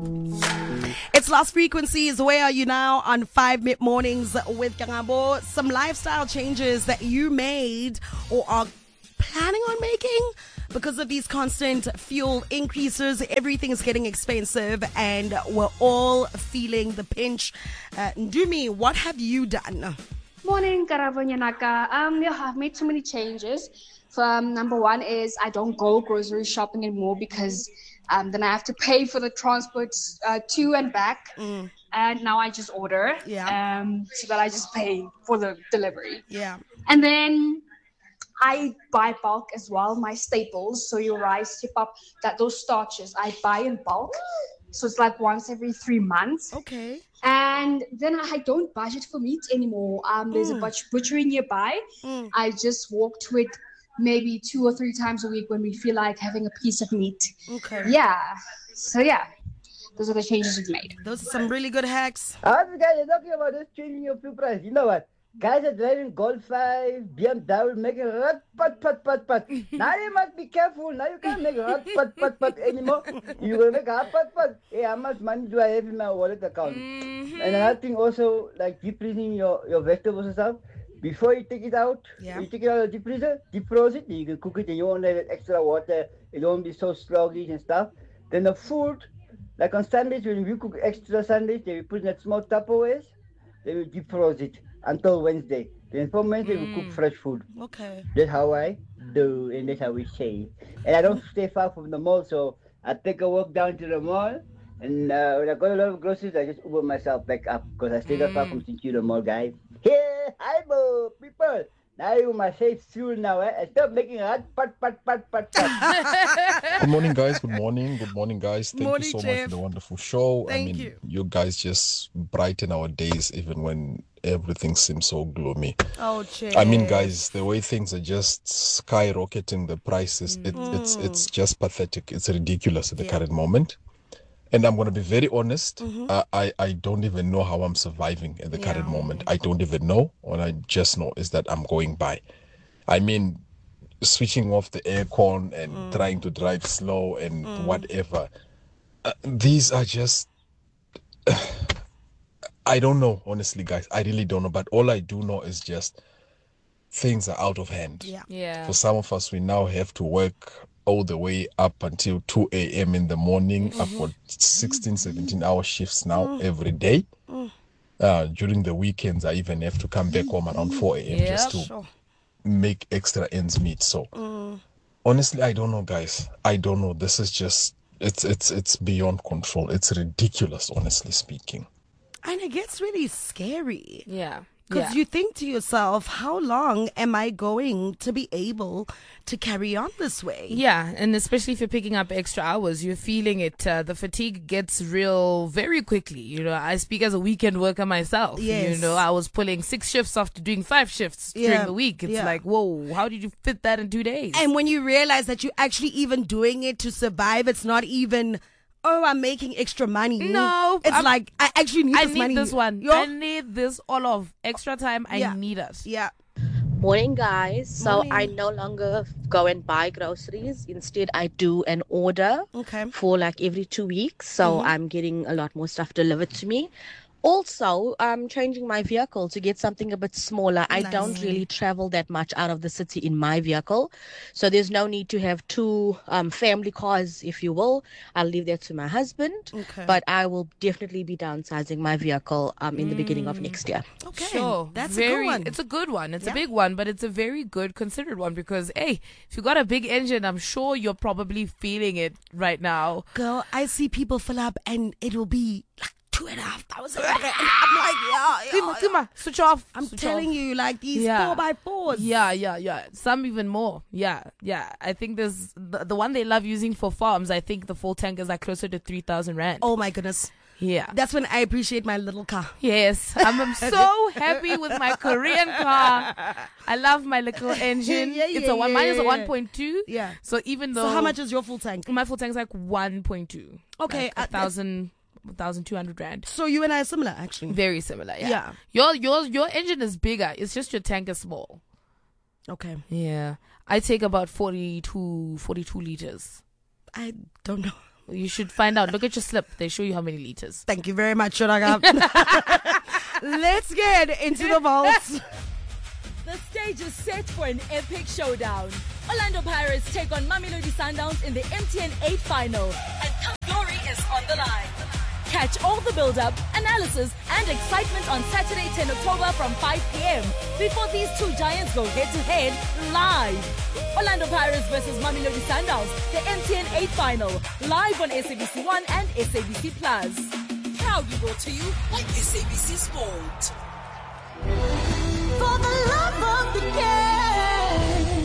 It's Lost Frequencies. Where are you now on 5 Mid Mornings with Kangabo? Some lifestyle changes that you made or are planning on making because of these constant fuel increases. Everything is getting expensive and we're all feeling the pinch. Ndumi, what have you done? Morning, Karavonyanaka. I've made so many changes. Number one is I don't go grocery shopping anymore because then I have to pay for the transport to and back. And now I just order. So that I just pay for the delivery. Yeah. And then I buy bulk as well, my staples. So your rice, your pap, those starches, I buy in bulk. So it's like once every 3 months. Okay. And then I don't budget for meat anymore. There's a butchery nearby. I just walk to it maybe 2 or 3 times a week when we feel like having a piece of meat. Okay. Yeah. So yeah, those are the changes we've made. Those are some really good hacks. Guys are talking about this changing your fuel price. You know what? Guys are driving Golf 5, BMW, making pat. Now you must be careful. Now you can't make pat anymore. You will make pat. Hey, how much money do I have in my wallet account? And another thing also, like deep freezing your vegetables and stuff. Before you take it out, you take it out of the deep freezer, defrost it, you can cook it and you won't have extra water. It won't be so sluggish and stuff. Then the food, like on Sundays, when you cook extra Sundays, they will put in that small Tupperwares, they will defrost it until Wednesday. Then from Wednesday, we cook fresh food. Okay. That's how I do, and that's how we save. And I don't stay far from the mall, so I take a walk down to the mall. And when I got a lot of groceries, I just Uber myself back up because I stay not far from Centurion Mall, guys. Hey, hi, people. Now you must save fuel now, eh? And stop making pat. Good morning, guys. Good morning, guys. Thank Morning, you so Jeff. much for the wonderful show. Thank you. You guys just brighten our days even when everything seems so gloomy. Oh, Jeff. I mean, guys, the way things are just skyrocketing, the prices, it's just pathetic. It's ridiculous at the current moment. And I'm going to be very honest. I don't even know how I'm surviving at the current moment. I don't even know. All I just know is that I'm going by. I mean, switching off the aircon and trying to drive slow and whatever. These are just... I don't know, honestly, guys. I really don't know. But all I do know is just things are out of hand. Yeah. For some of us, we now have to work all the way up until 2 a.m. in the morning. I've got 16, 17-hour shifts now every day. During the weekends, I even have to come back home around 4 a.m. just to make extra ends meet. So, honestly, I don't know, guys. I don't know. This is just, it's beyond control. It's ridiculous, honestly speaking. And it gets really scary. Yeah. Because you think to yourself, how long am I going to be able to carry on this way? Yeah, and especially if you're picking up extra hours, you're feeling it. The fatigue gets real very quickly. You know, I speak as a weekend worker myself. Yes. You know, I was pulling 6 shifts after doing 5 shifts during the week. It's like, whoa, how did you fit that in 2 days? And when you realize that you're actually even doing it to survive, it's not even... oh, I'm making extra money. No. It's like, I actually need this money. I need this one. I need this all of extra time. I need it. Yeah. Morning, guys. So I no longer go and buy groceries. Instead, I do an order for like every 2 weeks. So I'm getting a lot more stuff delivered to me. Also, I'm changing my vehicle to get something a bit smaller. I don't really travel that much out of the city in my vehicle. So there's no need to have 2 family cars, if you will. I'll leave that to my husband. But I will definitely be downsizing my vehicle in the beginning of next year. Okay. Sure. That's a good one. It's a good one. It's a big one, but it's a very good considered one because, hey, if you got a big engine, I'm sure you're probably feeling it right now. Girl, I see people fill up and it will be like 2,500. I'm like, Tima, switch off. I'm telling you, like these 4x4s. Yeah. Some even more. Yeah. I think there's the one they love using for farms. I think the full tank is like closer to 3,000 rand. Oh my goodness. Yeah. That's when I appreciate my little car. Yes. I'm so happy with my Korean car. I love my little engine. Mine is a 1.2. Yeah. So even though. So how much is your full tank? My full tank is like 1.2. Okay. Like 1,200 rand. So you and I are similar, actually. Very similar, yeah. Your engine is bigger. It's just your tank is small. Okay. Yeah. I take about 42 liters. I don't know. You should find out. Look at your slip. They show you how many liters. Thank you very much, Shonaga. Let's get into the vaults. The stage is set for an epic showdown. Orlando Pirates take on Mamelodi Sundowns in the MTN 8 final, and Cup Glory is on the line. Catch all the build-up, analysis, and excitement on Saturday, 10 October from 5 p.m. before these two giants go head-to-head live. Orlando Pirates versus Mamelodi Sundowns, the MTN 8 final, live on SABC 1 and SABC Plus. Proudly brought to you by SABC Sport. For the love of the game.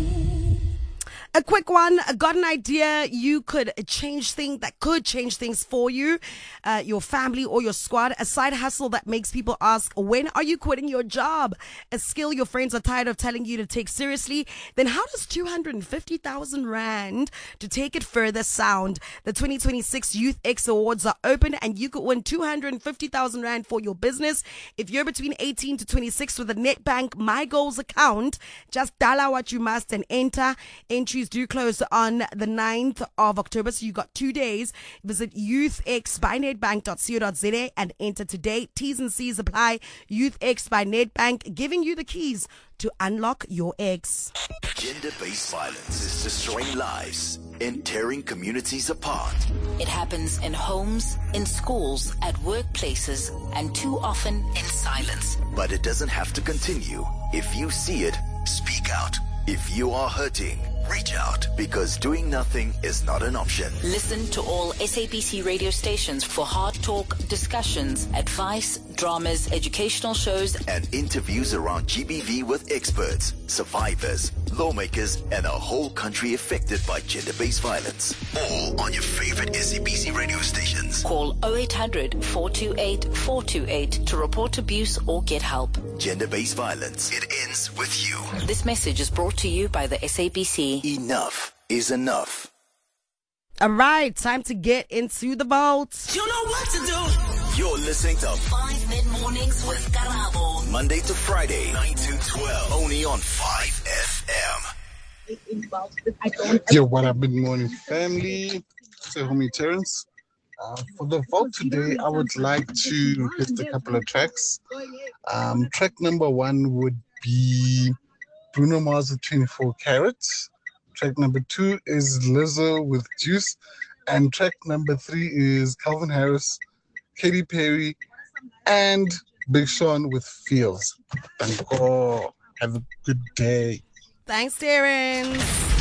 A quick one. Got an idea you could change things that could change things for you, your family or your squad. A side hustle that makes people ask, when are you quitting your job? A skill your friends are tired of telling you to take seriously. Then how does 250,000 Rand to take it further sound? The 2026 Youth X Awards are open and you could win 250,000 Rand for your business. If you're between 18 to 26 with a Nedbank My Goals account, just dial what you must and enter. Entries do close on the 9th of October, so you got 2 days. Visit youthx.nedbank.co.za and enter today. T's and C's apply. YouthX by Nedbank, giving you the keys to unlock your X. Gender-based violence is destroying lives and tearing communities apart. It happens in homes, in schools, at workplaces, and too often in silence. But it doesn't have to continue. If you see it, speak out. If you are hurting, reach out, because doing nothing is not an option. Listen to all SABC radio stations for hard talk, discussions, advice, dramas, educational shows, and interviews around GBV with experts, survivors, lawmakers, and a whole country affected by gender-based violence. All on your favorite SABC radio stations. Call 0800 428 428 to report abuse or get help. Gender-based violence. It ends with you. This message is brought to you by the SABC. Enough is enough. All right, time to get into the vault. You know what to do. You're listening to 5 Mid-Mornings with Karabo. Monday to Friday, 9 to 12, only on 5FM. Yo, what up, Mid-Morning family? Say homie Terrence. For the vote today, I would like to list a couple of tracks. Track number 1 would be Bruno Mars with 24 Carats. Track number 2 is Lizzo with Juice. And track number 3 is Calvin Harris, Katy Perry, and Big Sean with Feels. Thank you. Have a good day. Thanks, Terrence.